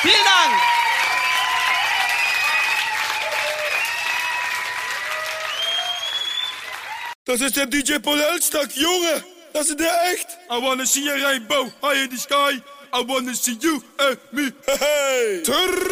Vielen Dank. Das ist der DJ Paul Elstag, Junge. Das ist der echt. I wanna see a rainbow high in the sky. I wanna see you and me. Hey, hey.